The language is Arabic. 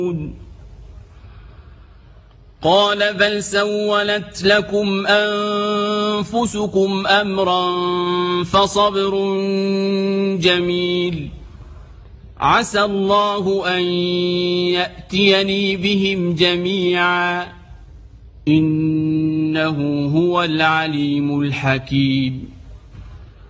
قال بل سولت لكم أنفسكم أمرا فصبر جميل عسى الله أن يأتيني بهم جميعا إنه هو العليم الحكيم.